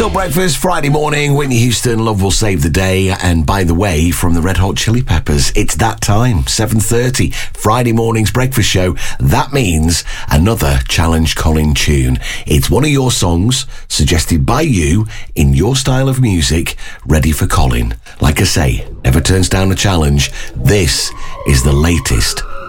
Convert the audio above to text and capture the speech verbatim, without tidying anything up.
Still breakfast, Friday morning, Whitney Houston, Love Will Save the Day. And by the way, from the Red Hot Chili Peppers, it's that time, seven thirty, Friday morning's breakfast show. That means another Challenge Colin tune. It's one of your songs, suggested by you, in your style of music, ready for Colin. Like I say, never turns down a challenge. This is the latest